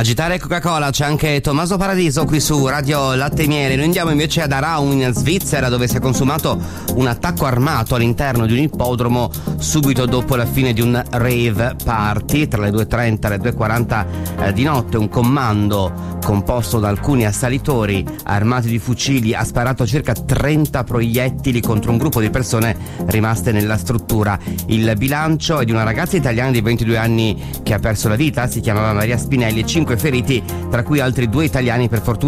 Agitare Coca-Cola, c'è anche Tommaso Paradiso qui su Radio Latte e Miele. Noi andiamo invece ad Aarau in Svizzera, dove si è consumato un attacco armato all'interno di un ippodromo subito dopo la fine di un rave party. Tra le 2:30 e le 2:40 di notte un comando composto da alcuni assalitori armati di fucili ha sparato circa 30 proiettili contro un gruppo di persone rimaste nella struttura. Il bilancio è di una ragazza italiana di 22 anni che ha perso la vita, si chiamava Maria Spinelli, e 5 feriti, tra cui altri 2 italiani per fortuna